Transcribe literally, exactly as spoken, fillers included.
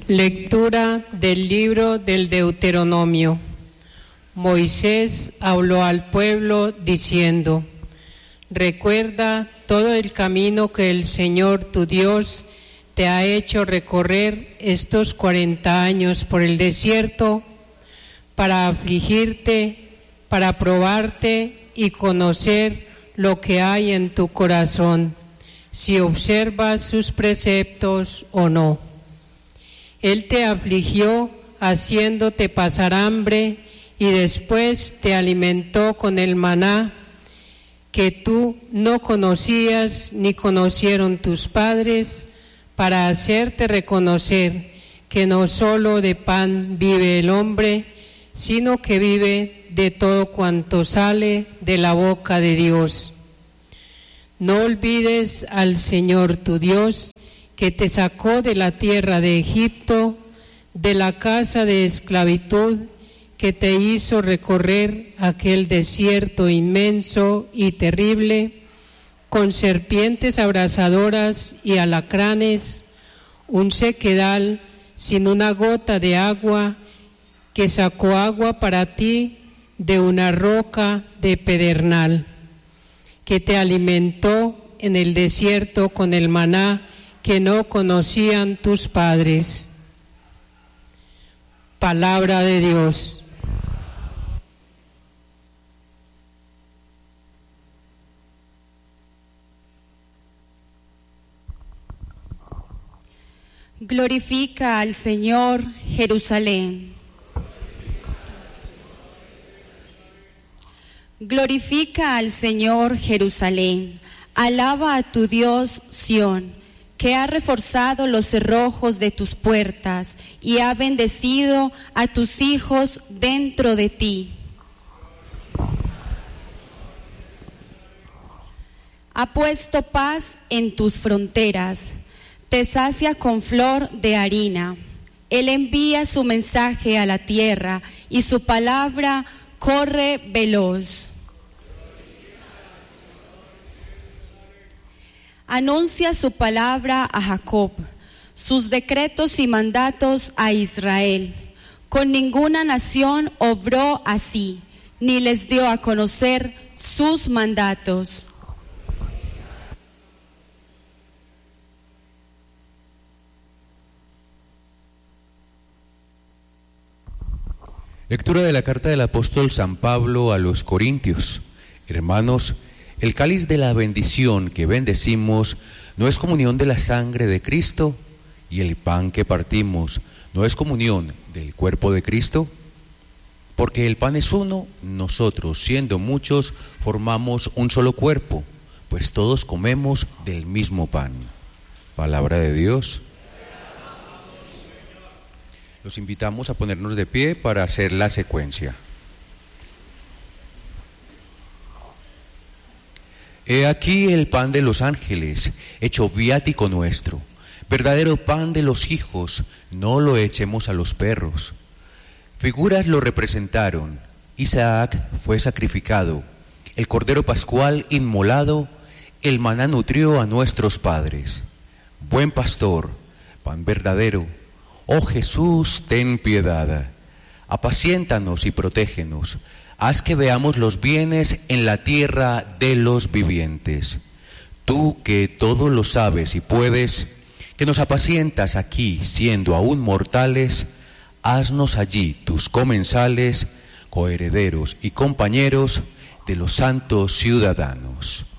Lectura del libro del Deuteronomio. Moisés habló al pueblo diciendo: recuerda todo el camino que el Señor tu Dios te ha hecho recorrer estos cuarenta años por el desierto para afligirte, para probarte y conocer lo que hay en tu corazón, si observas sus preceptos o no. Él te afligió haciéndote pasar hambre y después te alimentó con el maná que tú no conocías ni conocieron tus padres, para hacerte reconocer que no solo de pan vive el hombre, sino que vive de todo cuanto sale de la boca de Dios. No olvides al Señor tu Dios, que te sacó de la tierra de Egipto, de la casa de esclavitud, que te hizo recorrer aquel desierto inmenso y terrible, con serpientes abrasadoras y alacranes, un sequedal sin una gota de agua, que sacó agua para ti de una roca de pedernal, que te alimentó en el desierto con el maná que no conocían tus padres. Palabra de Dios. Glorifica al Señor, Jerusalén. Glorifica al Señor, Jerusalén. Alaba a tu Dios, Sión, que ha reforzado los cerrojos de tus puertas y ha bendecido a tus hijos dentro de ti. Ha puesto paz en tus fronteras, te sacia con flor de harina. Él envía su mensaje a la tierra y su palabra corre veloz. Anuncia su palabra a Jacob, sus decretos y mandatos a Israel. Con ninguna nación obró así, ni les dio a conocer sus mandatos. Lectura de la carta del apóstol San Pablo a los Corintios. Hermanos, el cáliz de la bendición que bendecimos no es comunión de la sangre de Cristo, y el pan que partimos no es comunión del cuerpo de Cristo. Porque el pan es uno, nosotros, siendo muchos, formamos un solo cuerpo, pues todos comemos del mismo pan. Palabra de Dios. Los invitamos a ponernos de pie para hacer la secuencia. He aquí el pan de los ángeles, hecho viático nuestro, verdadero pan de los hijos, no lo echemos a los perros. Figuras lo representaron: Isaac fue sacrificado, el cordero pascual inmolado, el maná nutrió a nuestros padres. Buen pastor, pan verdadero, oh Jesús, ten piedad. Apaciéntanos y protégenos. Haz que veamos los bienes en la tierra de los vivientes. Tú que todo lo sabes y puedes, que nos apacientas aquí siendo aún mortales, haznos allí tus comensales, coherederos y compañeros de los santos ciudadanos.